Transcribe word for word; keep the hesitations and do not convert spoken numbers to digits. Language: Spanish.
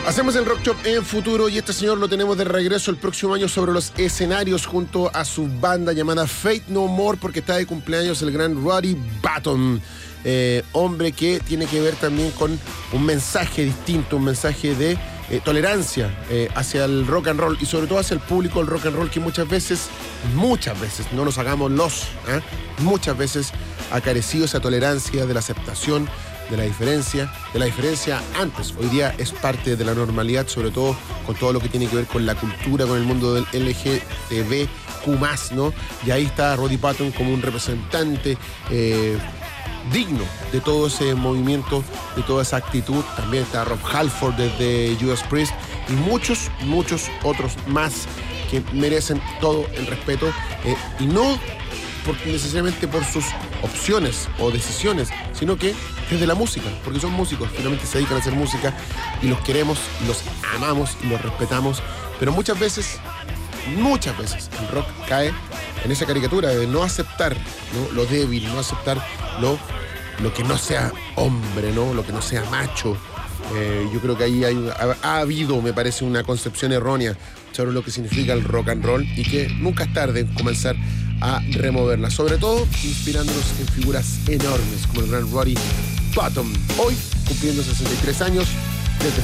Hacemos el Rock Shop en futuro y este señor lo tenemos de regreso el próximo año sobre los escenarios junto a su banda llamada Faith No More, porque está de cumpleaños el gran Roddy Button, eh, hombre que tiene que ver también con un mensaje distinto, un mensaje de eh, tolerancia eh, hacia el rock and roll y sobre todo hacia el público del rock and roll, que muchas veces, muchas veces, no nos hagamos los, ¿eh? muchas veces ha carecido esa tolerancia de la aceptación de la diferencia, de la diferencia antes. Hoy día es parte de la normalidad, sobre todo con todo lo que tiene que ver con la cultura, con el mundo del L G B T Q más, ¿no? Y ahí está Roddy Button como un representante eh, digno de todo ese movimiento, de toda esa actitud. También está Rob Halford desde Judas Priest y muchos, muchos otros más que merecen todo el respeto eh, y no por, necesariamente por sus opciones o decisiones, sino que desde la música, porque son músicos, finalmente se dedican a hacer música y los queremos, los amamos y los respetamos, pero muchas veces, muchas veces el rock cae en esa caricatura de no aceptar, ¿no?, lo débil, no aceptar lo, lo que no sea hombre, ¿no?, lo que no sea macho. Eh, yo creo que ahí hay, ha, ha habido, me parece, una concepción errónea sobre lo que significa el rock and roll y que nunca es tarde en comenzar a removerla, sobre todo inspirándonos en figuras enormes como el gran Roddy Button, hoy cumpliendo sesenta y tres años.